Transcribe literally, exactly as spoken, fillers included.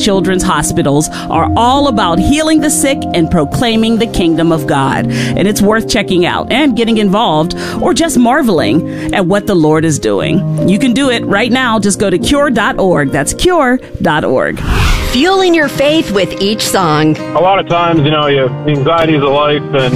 children's hospitals are all about healing the sick and proclaiming the kingdom of God. And it's worth checking out and getting involved or just marveling at what the Lord is doing. You can do it right now. Just go to cure dot org. That's cure dot org. Fueling your faith with each song. A lot of times, you know, you, anxiety is a life, and